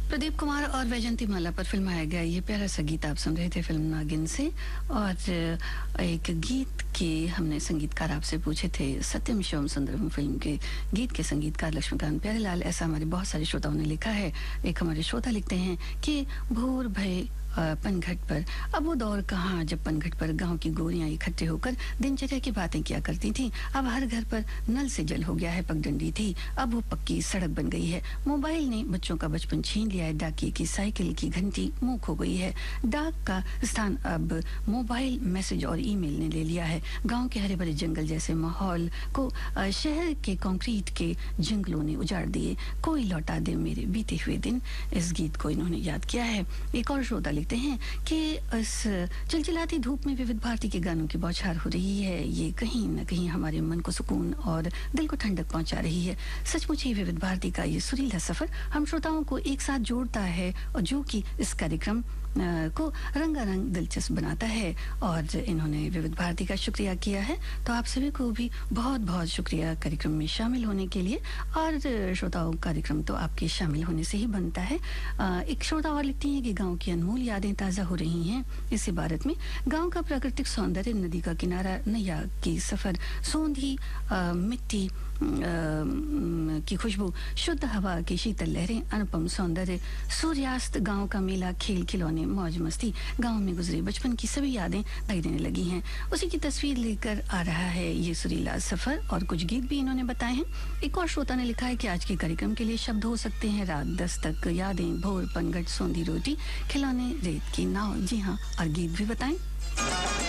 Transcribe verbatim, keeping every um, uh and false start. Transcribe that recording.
प्रदीप कुमार और वैजंती माला पर फिल्माया गया ये प्यारा सा गीत आप सुन रहे थे फिल्म नागिन से। और एक गीत के हमने संगीतकार आपसे पूछे थे, सत्यम शिवम सुंदरम फिल्म के गीत के संगीतकार लक्ष्मीकांत प्यारेलाल। ऐसा हमारे बहुत सारे श्रोताओं ने लिखा है। एक हमारे श्रोता लिखते हैं कि भूर भय पनघट पर, अब वो दौर कहाँ जब पनघट पर गांव की गोरियां इकट्ठे होकर दिनचर्या की बातें किया करती थीं। अब हर घर पर नल से जल हो गया है, पगडंडी थी अब वो पक्की सड़क बन गई है। मोबाइल ने बच्चों का बचपन छीन लिया है, डाकिए की साइकिल की घंटी मूक हो गई है। डाक का स्थान अब मोबाइल मैसेज और ईमेल ने ले लिया है। गांव के हरे भरे जंगल जैसे माहौल को शहर के कंक्रीट के जंगलों ने उजाड़ दिए। कोई लौटा दे मेरे बीते हुए दिन, इस गीत को इन्होंने याद किया है। एक और श्रोता लिखते हैं कि इस चिलचिलाती धूप में विविध भारती के गानों की बौछार हो रही है। ये कहीं न कहीं हमारे मन को सुकून और दिल को ठंडक पहुंचा रही है। सचमुच ही विविध भारती का ये सुरीला सफर हम श्रोताओं को एक साथ जोड़ता है और जो कि इस कार्यक्रम को रंगारंग दिलचस्प बनाता है। और इन्होंने विविध भारती का शुक्रिया किया है, तो आप सभी को भी बहुत बहुत शुक्रिया कार्यक्रम में शामिल होने के लिए। और श्रोताओं, कार्यक्रम तो आपके शामिल होने से ही बनता है। एक श्रोता और लिखती हैं कि गांव की अनमोल यादें ताज़ा हो रही हैं इस इबारत में। गांव का प्राकृतिक सौंदर्य, नदी का किनारा, नैया की सफर, सोंधी मिट्टी की खुशबू, शुद्ध हवा की शीतल लहरें, अनुपम सौंदर्य, सूर्यास्त, गांव का मेला, खेल खिलौने, मौज मस्ती, गांव में गुजरे बचपन की सभी यादें दिखाई देने लगी हैं। उसी की तस्वीर लेकर आ रहा है ये सुरीला सफर। और कुछ गीत भी इन्होंने बताए हैं। एक और श्रोता ने लिखा है कि आज के कार्यक्रम के लिए शब्द हो सकते हैं रात दस तक, यादें, भोर, पनघट, सोंधी रोटी, खिलौने, रेत की नाव। जी हाँ, और गीत भी बताएं।